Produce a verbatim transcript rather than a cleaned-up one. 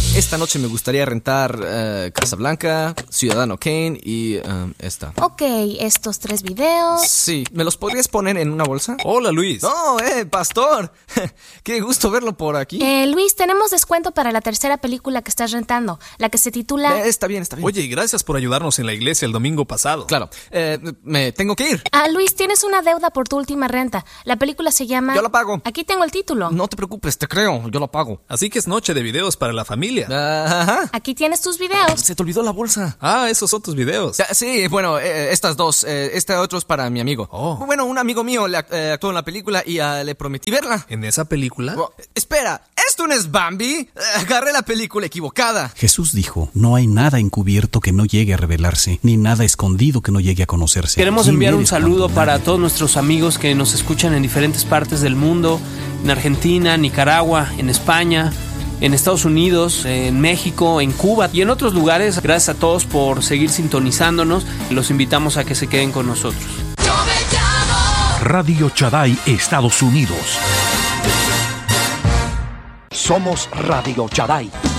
Esta noche me gustaría rentar uh, Casablanca, Ciudadano Kane y um, esta. Ok, estos tres videos. Sí, ¿me los podrías poner en una bolsa? Hola, Luis. No, eh, pastor. Qué gusto verlo por aquí. Eh, Luis, tenemos descuento para la tercera película que estás rentando, la que se titula... Eh, está bien, está bien. Oye, gracias por ayudarnos en la iglesia el domingo pasado. Claro, eh, me tengo que ir. Ah, Luis, tienes una deuda por tu última renta. La película se llama... Yo la pago. Aquí tengo el título. No te preocupes, te creo, yo la pago. Así que es noche de videos para la familia. Ajá. Aquí tienes tus videos. Se te olvidó la bolsa. Ah, esos son tus videos. Ya, sí, bueno, eh, estas dos. Eh, este otro es para mi amigo. Oh. Bueno, un amigo mío le, eh, actuó en la película y uh, le prometí verla. ¿En esa película? Oh, espera, ¿esto no es Bambi? Eh, agarré la película equivocada. Jesús dijo, no hay nada encubierto que no llegue a revelarse, ni nada escondido que no llegue a conocerse. Queremos ¿Quién enviar un eres saludo cuando para nadie? todos nuestros amigos que nos escuchan en diferentes partes del mundo, en Argentina, Nicaragua, en España, en Estados Unidos, en México, en Cuba y en otros lugares. Gracias a todos por seguir sintonizándonos. Los invitamos a que se queden con nosotros. Radio Shaddai, Estados Unidos. Somos Radio Shaddai.